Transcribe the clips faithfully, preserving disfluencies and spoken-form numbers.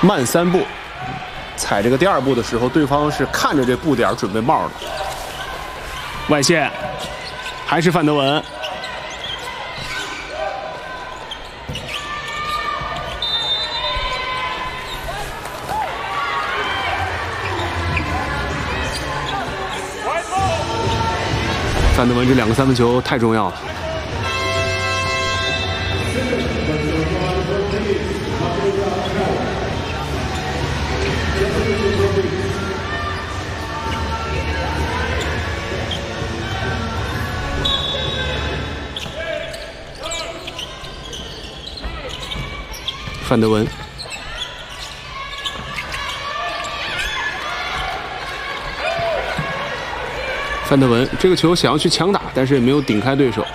慢三步，踩这个第二步的时候，对方是看着这步点准备帽的。外线，还是范德文。范德文这两个三分球太重要了。范德文。 范德文这个球想要去强打，但是也没有顶开对手。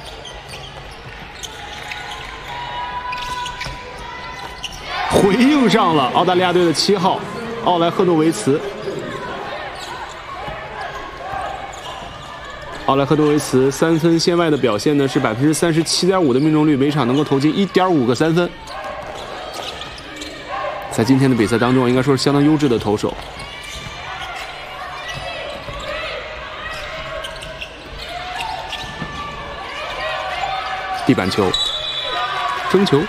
回应上了澳大利亚队的七号奥莱赫诺维茨。奥莱赫诺维茨三分线外的表现呢是百分之三十七点五的命中率，每场能够投进一点五个三分。在今天的比赛当中，应该说是相当优质的投手。 地板球，争球。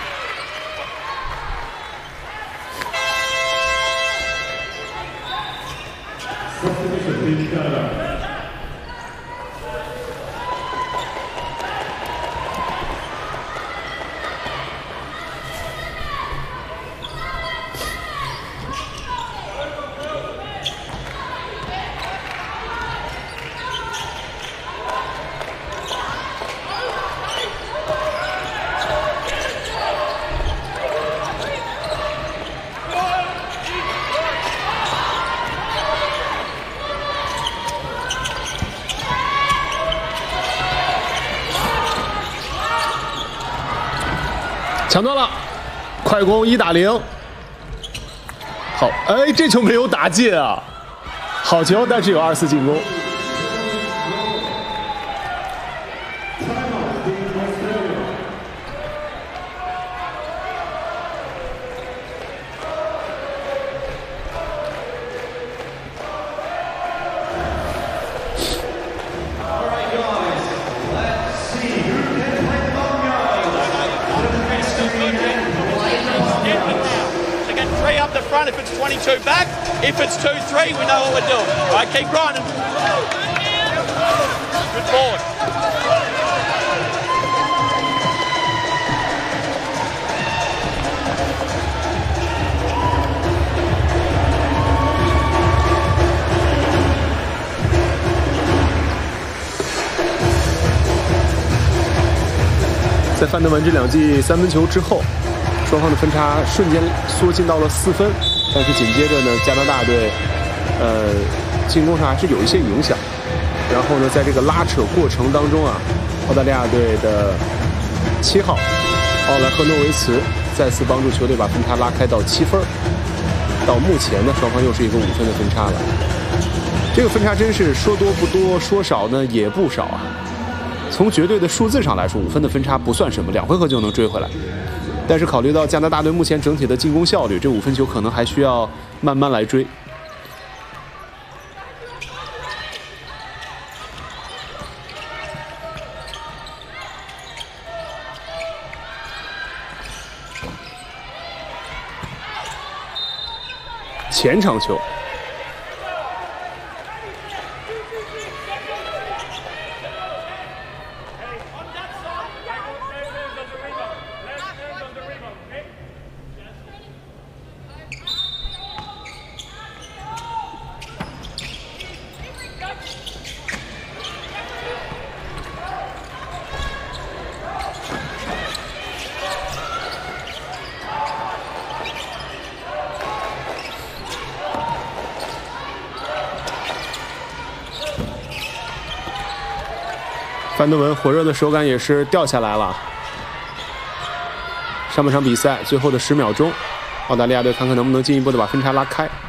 抢断了，快攻一打零。好，哎，这球没有打进啊，好球，但是有二次进攻。 If it's twenty-two back, if it's two three, we know what we're doing. All right, keep grinding. Good forward. 在范德文这两记三分球之后。 双方的分差瞬间缩进到了四分，但是紧接着呢，加拿大队，呃，进攻上还是有一些影响。然后呢，在这个拉扯过程当中啊，澳大利亚队的七号奥莱赫诺维茨再次帮助球队把分差拉开到七分。到目前呢，双方又是一个五分的分差了。这个分差真是说多不多，说少呢也不少啊。从绝对的数字上来说，五分的分差不算什么，两回合就能追回来。 但是考虑到加拿大队目前整体的进攻效率，这五分球可能还需要慢慢来追。前场球。 范德文火热的手感也是掉下来了。上半场比赛最后的十秒钟，澳大利亚队看看能不能进一步的把分差拉开。